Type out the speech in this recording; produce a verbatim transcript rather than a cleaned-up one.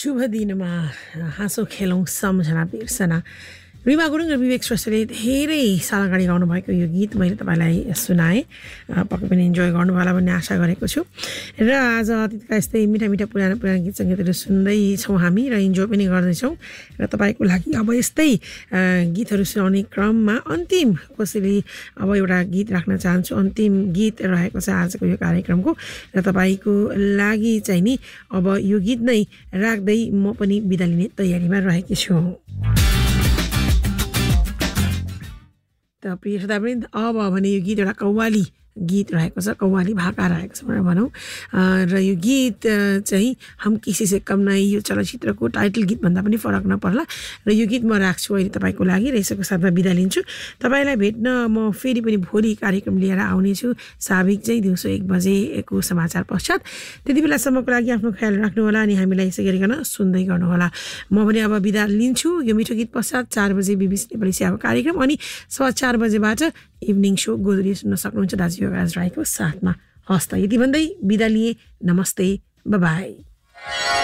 शुभ दिनमा हाँसो खेलौँ सम्झना बिर्सना रिमा गुरुङ र विवेक श्रेष्ठले धेरै साल अगाडि गाउनुभएको यो गीत मैले तपाईँलाई सुनाएँ। पक्कै पनि इन्जोय गर्नुभयो होला भन्ने आशा गरेको छु। र आज अतीतका यस्तै मिठा मिठा पुरानो पुरानो गीत सङ्गीतहरू सुन्दैछौँ हामी र इन्जोय पनि गर्दैछौँ। र तपाईँको लागि अब यस्तै गीतहरू सुनाउने क्रममा अन्तिम कसैले अब एउटा गीत राख्न चाहन्छु। अन्तिम गीत रहेको छ आजको यो कार्यक्रमको र तपाईँको लागि चाहिँ नि अब यो गीत नै राख्दै म पनि बिदा लिने तयारीमा रहेकी छु। त प्रिय श्रोतावृन्द, अब भने यो गीत एउटा कव्वाली गीत रहेको छ, कव्वाली भाका रहेको छ भनेर भनौँ। र यो गीत चाहिँ हम किसी से कम नहीं, यो चलचित्रको टाइटल गीतभन्दा पनि फरक नपर्ला। र यो गीत म राख्छु अहिले तपाईँको लागि र यसको साथमा बिदा लिन्छु। तपाईँलाई भेट्न म फेरि पनि भोलि कार्यक्रम लिएर आउनेछु, साबिक चाहिँ दिउँसो एक बजेको समाचार पश्चात। त्यति बेलासम्मको लागि आफ्नो ख्याल राख्नुहोला अनि हामीलाई यसै गरिकन सुन्दै गर्नुहोला। म पनि अब बिदा लिन्छु। यो मिठो गीत पश्चात चार बजे बिबिसी नेपाली सेवाको कार्यक्रम अनि सवा चार बजेबाट इभिनिङ सो गोदरी सुन्न सक्नुहुन्छ दाजु योगराज राईको साथमा। हस्त यति भन्दै बिदा लिए। नमस्ते, बाई।